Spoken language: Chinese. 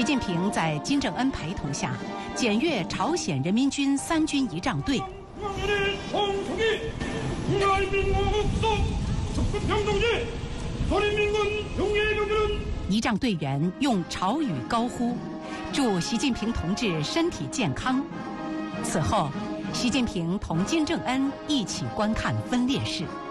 近平在金正恩陪同下检阅朝鲜人民军3军仪仗队。仪仗队员用朝语高呼，祝习近平同志身体健康。此后，习近平同金正恩一起观看分列式。